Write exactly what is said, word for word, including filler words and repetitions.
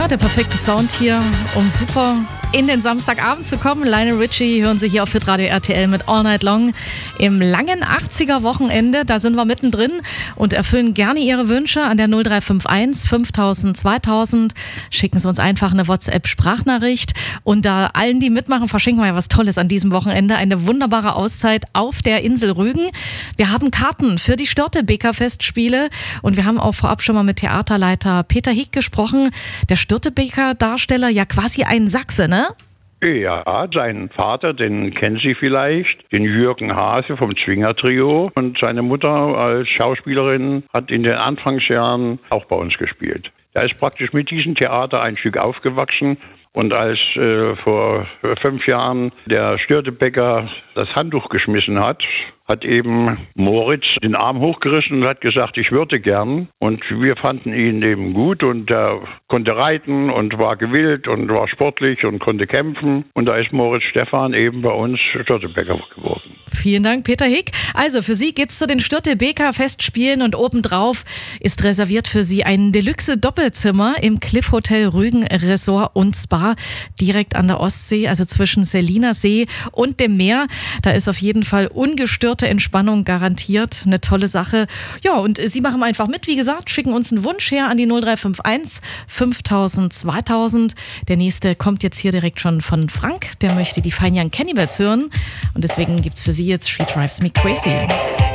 Ja, der perfekte Sound hier, um super in den Samstagabend zu kommen. Lionel Richie hören Sie hier auf Hitradio R T L mit All Night Long im langen achtziger-Wochenende. Da sind wir mittendrin und erfüllen gerne Ihre Wünsche an der null drei fünf eins fünftausend zweitausend. Schicken Sie uns einfach eine WhatsApp-Sprachnachricht. Und da allen, die mitmachen, verschenken wir ja was Tolles an diesem Wochenende. Eine wunderbare Auszeit auf der Insel Rügen. Wir haben Karten für die Störtebeker-Festspiele und wir haben auch vorab schon mal mit Theaterleiter Peter Hick gesprochen. Der Störtebeker-Darsteller, ja quasi ein Sachse, ne? Ja, seinen Vater, den kennen Sie vielleicht, den Jürgen Hase vom Zwinger-Trio. Und seine Mutter als Schauspielerin hat in den Anfangsjahren auch bei uns gespielt. Er ist praktisch mit diesem Theater ein Stück aufgewachsen. Und als äh, vor fünf Jahren der Störtebeker das Handtuch geschmissen hat, hat eben Moritz den Arm hochgerissen und hat gesagt, ich würde gern. Und wir fanden ihn eben gut und er konnte reiten und war gewillt und war sportlich und konnte kämpfen. Und da ist Moritz Stephan eben bei uns Störtebeker geworden. Vielen Dank, Peter Hick. Also für Sie geht's zu den Störtebeker-Festspielen und obendrauf ist reserviert für Sie ein Deluxe-Doppelzimmer im Cliff Hotel Rügen Resort und Spa direkt an der Ostsee, also zwischen Seliner See und dem Meer. Da ist auf jeden Fall ungestörte Entspannung garantiert. Eine tolle Sache. Ja, und Sie machen einfach mit. Wie gesagt, schicken uns einen Wunsch her an die null drei fünf eins fünftausend zweitausend. Der nächste kommt jetzt hier direkt schon von Frank. Der möchte die Fine Young Cannibals hören. Und deswegen gibt's für Sie jetzt She Drives Me Crazy.